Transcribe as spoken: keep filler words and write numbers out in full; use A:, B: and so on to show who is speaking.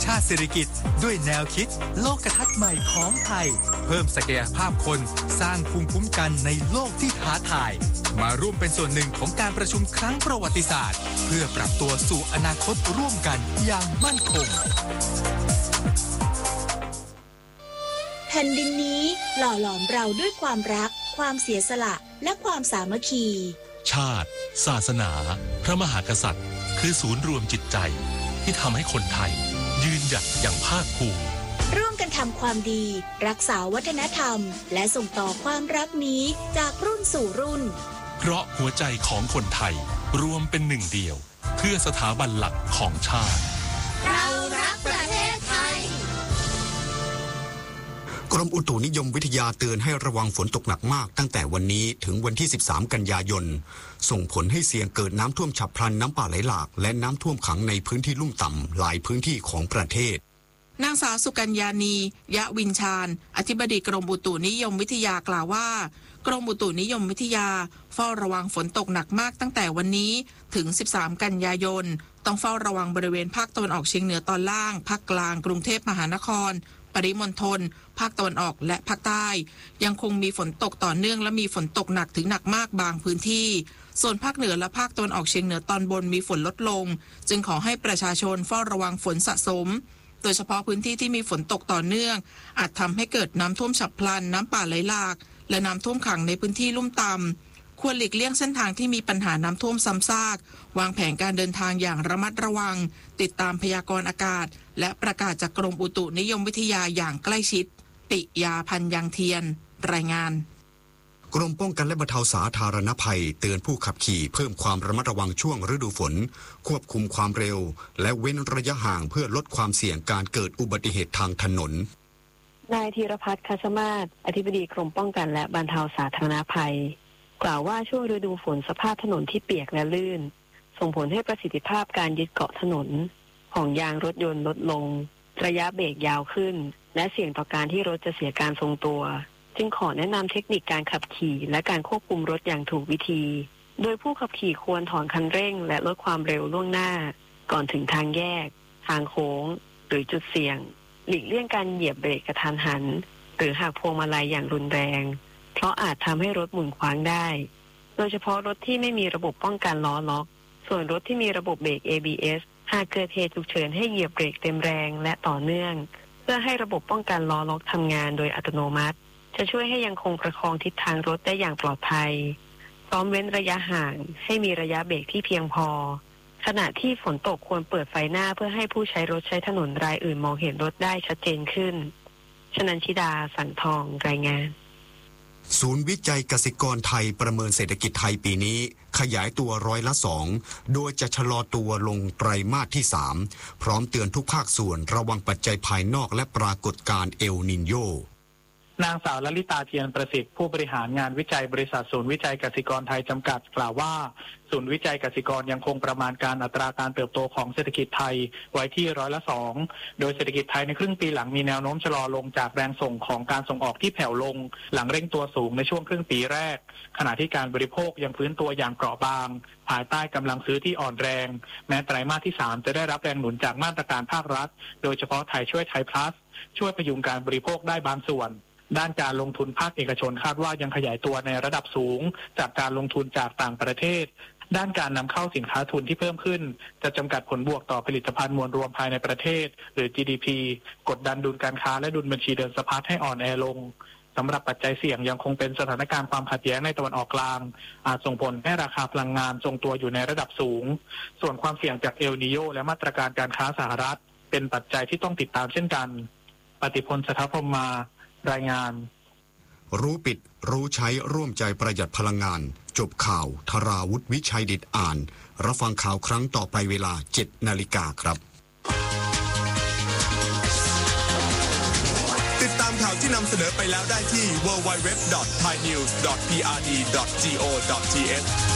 A: ชาติเศรษฐกิจด้วยแนวคิดโลกทัศน์ใหม่ของไทยเพิ่มศักยภาพคนสร้างภูมิคุ้มกันในโลกที่ท้าทายมาร่วมเป็นส่วนหนึ่งของการประชุมครั้งประวัติศาสตร์เพื่อปรับตัวสู่อนาคตร่วมกันอย่างมั่นคง
B: แผ่นดินนี้หล่อหลอมเราด้วยความรักความเสียสละและความสามัคคี
C: ชาติศาสนาพระมหากษัตริย์คือศูนย์รวมจิตใจที่ทำให้คนไทยยืนหยัดอย่างภาคภูมิ
B: ร่วมกันทำความดีรักษาวัฒนธรรมและส่งต่อความรักนี้จากรุ่นสู่รุ่น
C: เพราะหัวใจของคนไทยรวมเป็นหนึ่งเดียวเพื่อสถาบันหลักของชาติ
B: เรารักประเทศไทย
D: กรมอุตุนิยมวิทยาเตือนให้ระวังฝนตกหนักมากตั้งแต่วันนี้ถึงวันที่สิบสามกันยายนส่งผลให้เสี่ยงเกิดน้ำท่วมฉับพลันน้ำป่าไหลหลากและน้ำท่วมขังในพื้นที่ลุ่มต่ำหลายพื้นที่ของประเทศ
E: นางสาวสุกัญญานียะวินชาญอธิบดีกรมอุตุนิยมวิทยากล่าวว่ากรมอุตุนิยมวิทยาเฝ้าระวังฝนตกหนักมากตั้งแต่วันนี้ถึงสิบสามกันยายนต้องเฝ้าระวังบริเวณภาคตะวันออกเฉียงเหนือตอนล่างภาคกลางกรุงเทพมหานครปริมณฑลภาคตะวันออกและภาคใต้ยังคงมีฝนตกต่อเนื่องและมีฝนตกหนักถึงหนักมากบางพื้นที่ส่วนภาคเหนือและภาคตะวันออกเฉียงเหนือตอนบนมีฝนลดลงจึงขอให้ประชาชนเฝ้าระวังฝนสะสมโดยเฉพาะพื้นที่ที่มีฝนตกต่อเนื่องอาจทำให้เกิดน้ำท่วมฉับพลันน้ำป่าไหลหลากและน้ำท่วมขังในพื้นที่ลุ่มต่ำควรหลีกเลี่ยงเส้นทางที่มีปัญหาน้ำท่วมซ้ำซากวางแผนการเดินทางอย่างระมัดระวังติดตามพยากรณ์อากาศและประกาศจากกรมอุตุนิยมวิทยาอย่างใกล้ชิดปิยาพันธ์ยังเทียนรายงาน
D: กรมป้องกันและบรรเทาสาธารณภัยเตือนผู้ขับขี่เพิ่มความระมัดระวังช่วงฤดูฝนควบคุมความเร็วและเว้นระยะห่างเพื่อลดความเสี่ยงการเกิดอุบัติเหตุทางถนน
F: นายธีรพัฒน์คัชมาศอธิบดีกรมป้องกันและบรรเทาสาธารณภัยกล่าวว่าช่วงฤดูฝนสภาพถนนที่เปียกและลื่นส่งผลให้ประสิทธิภาพการยึดเกาะถนนของยางรถยนต์ลดลงระยะเบรกยาวขึ้นและเสี่ยงต่อการที่รถจะเสียการทรงตัวจึงขอแนะนำเทคนิคการขับขี่และการควบคุมรถอย่างถูกวิธีโดยผู้ขับขี่ควรถอนคันเร่งและลดความเร็วล่วงหน้าก่อนถึงทางแยกทางโค้งหรือจุดเสี่ยงหลีกเลี่ยงการเหยียบเบรกกระทันหันหรือหักพวงมาลัยอย่างรุนแรงเพราะอาจทำให้รถหมุนคว้างได้โดยเฉพาะรถที่ไม่มีระบบป้องกันล้อล็อกส่วนรถที่มีระบบเบรก เอ บี เอส หากเกิดเหตุฉุกเฉินให้เหยียบเบรกเต็มแรงและต่อเนื่องเพื่อให้ระบบป้องกันล้อล็อกทำงานโดยอัตโนมัติจะช่วยให้ยังคงประคองทิศทางรถได้อย่างปลอดภัยพร้อมเว้นระยะห่างให้มีระยะเบรกที่เพียงพอขณะที่ฝนตกควรเปิดไฟหน้าเพื่อให้ผู้ใช้รถใช้ถนนรายอื่นมองเห็นรถได้ชัดเจนขึ้นชนันชิดาสังทองรายงาน
D: ศูนย์วิจัยกสิกรไทยประเมินเศรษฐกิจไทยปีนี้ขยายตัวร้อยละสองโดยจะชะลอตัวลงไตรมาสที่สามพร้อมเตือนทุกภาคส่วนระวังปัจจัยภายนอกและปรากฏการณ์เอลนินโญ
G: นางสาวลลิตาเทียนประสิทธิ์ผู้บริหารงานวิจัยบริษัทศูนย์วิจัยกสิกรไทยจำกัดกล่าวว่าศูนย์วิจัยกสิกรยังคงประมาณการอัตราการเติบโตของเศรษฐกิจไทยไว้ที่ร้อยละสองโดยเศรษฐกิจไทยในครึ่งปีหลังมีแนวโน้มชะลอลงจากแรงส่งของการส่งออกที่แผ่วลงหลังเร่งตัวสูงในช่วงครึ่งปีแรกขณะที่การบริโภคยังฟื้นตัวอย่างเปราะบางภายใต้กำลังซื้อที่อ่อนแรงแม้ไตรมาสที่สามจะได้รับแรงหนุนจากมาตรการภาครัฐโดยเฉพาะไทยช่วยไทยพลัสช่วยพยุงการบริโภคได้บางส่วนด้านการลงทุนภาคเอกชนคาดว่ายังขยายตัวในระดับสูงจากการลงทุนจากต่างประเทศด้านการนำเข้าสินค้าทุนที่เพิ่มขึ้นจะจำกัดผลบวกต่อผลิตภัณฑ์มวลรวมภายในประเทศหรือ จี ดี พี กดดันดุลการค้าและดุลบัญชีเดินสะพัดให้อ่อนแอลงสำหรับปัจจัยเสี่ยงยังคงเป็นสถานการณ์ความขัดแย้งในตะวันออกกลางอาจส่งผลให้ราคาพลังงานทรงตัวอยู่ในระดับสูงส่วนความเสี่ยงจากเอลนิโญและมาตรการการค้าสหรัฐเป็นปัจจัยที่ต้องติดตามเช่นกันปฏิพล สถาพรหมารายงาน
D: รู้ปิดรู้ใช้ร่วมใจประหยัดพลังงานจบข่าวธราวุฒิวิชัยดิษฐ์อ่านรับฟังข่าวครั้งต่อไปเวลา เจ็ดนาฬิกาครับ
H: ติดตามข่าวที่นำเสนอไปแล้วได้ที่ ดับเบิลยู ดับเบิลยู ดับเบิลยู ดอท ไทยนิวส์ ดอท พี อาร์ ดี ดอท จี โอ ดอท ที เอช